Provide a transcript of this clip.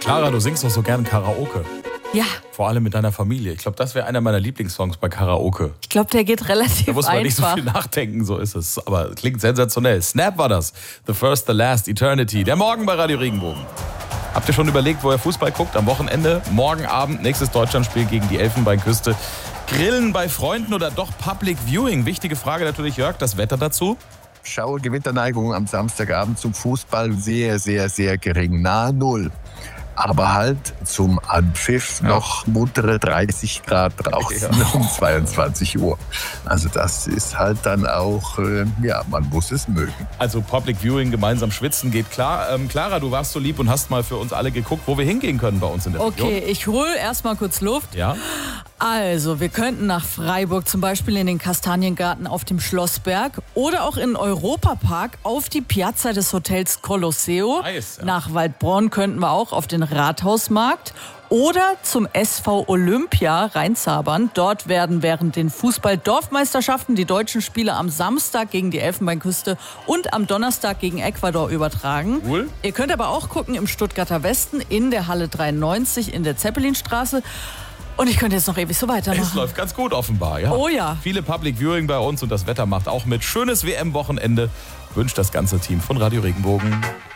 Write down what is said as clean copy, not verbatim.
Clara, du singst doch so gern Karaoke. Ja, Vor allem mit deiner Familie. Ich glaube, das wäre einer meiner Lieblingssongs bei Karaoke. ich glaube, der geht relativ Da muss man einfach. nicht so viel nachdenken, so ist es. Aber klingt sensationell. Snap war das. The First, The Last, Eternity. Der Morgen bei Radio Regenbogen. Habt ihr schon überlegt, wo ihr Fußball guckt? Am Wochenende, morgen Abend, nächstes Deutschlandspiel gegen die Elfenbeinküste. Grillen bei Freunden oder doch Public Viewing? Wichtige Frage natürlich, Jörg, das Wetter dazu? Schauer Gewitterneigung am Samstagabend zum Fußball sehr, sehr, sehr gering, nahe Null. Aber halt zum Anpfiff noch muntere 30 Grad draußen um 22 Uhr. Also das ist halt dann auch, man muss es mögen. Also Public Viewing, gemeinsam schwitzen geht klar. Clara, du warst so lieb und hast mal für uns alle geguckt, wo wir hingehen können bei uns in der Region. Okay, ich hole erstmal kurz Luft. Ja? Also, wir könnten nach Freiburg zum Beispiel in den Kastaniengarten auf dem Schlossberg oder auch in den Europapark auf die Piazza des Hotels Colosseo. Nice, ja. Nach Waldbronn könnten wir auch auf den Rathausmarkt oder zum SV Olympia reinzabern. Dort werden während den Fußball-Dorfmeisterschaften die deutschen Spiele am Samstag gegen die Elfenbeinküste und am Donnerstag gegen Ecuador übertragen. Cool. Ihr könnt aber auch gucken im Stuttgarter Westen in der Halle 93 in der Zeppelinstraße. Und ich könnte jetzt noch ewig so weitermachen. Es läuft ganz gut offenbar, ja. Oh ja. Viele Public Viewing bei uns und das Wetter macht auch mit. Schönes WM-Wochenende wünscht das ganze Team von Radio Regenbogen.